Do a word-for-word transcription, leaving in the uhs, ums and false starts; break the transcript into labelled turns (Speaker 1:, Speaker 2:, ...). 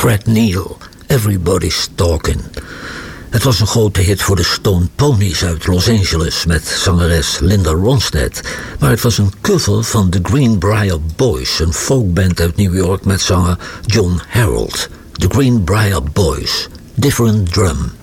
Speaker 1: Fred Neil, Everybody's Talking. Het was een grote hit voor de Stone Ponies uit Los Angeles met zangeres Linda Ronstadt. Maar het was een cover van The Greenbrier Boys, een folkband uit New York met zanger John Harold. The Greenbrier Boys, Different Drum.